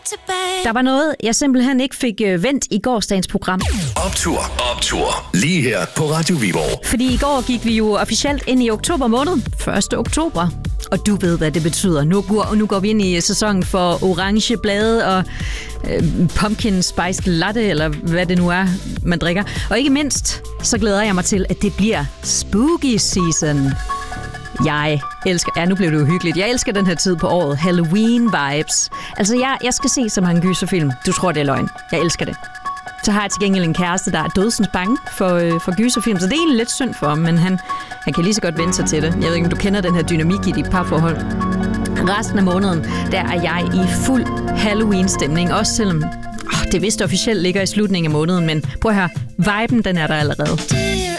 Der var noget, jeg simpelthen ikke fik vendt i gårsdagens program. Optur. Lige her på Radio Viborg. Fordi i går gik vi jo officielt ind i oktober måned. 1. oktober. Og du ved, hvad det betyder. Nu går vi ind i sæsonen for orange blade og pumpkin spice latte, eller hvad det nu er, man drikker. Og ikke mindst, så glæder jeg mig til, at det bliver spooky season. Jeg elsker... Ja, nu blev det uhyggeligt. Jeg elsker den her tid på året. Halloween-vibes. Altså, jeg skal se så mange gyserfilm. Du tror, det er løgn. Jeg elsker det. Så har jeg til gengæld en kæreste, der er dødsens bange for gyserfilm. Så det er egentlig lidt synd for ham, men han kan lige så godt vende sig til det. Jeg ved ikke, om du kender den her dynamik i dit parforhold. Resten af måneden, der er jeg i fuld Halloween-stemning. Også selvom det vist officielt ligger i slutningen af måneden. Men prøv at høre, viben, den er der allerede.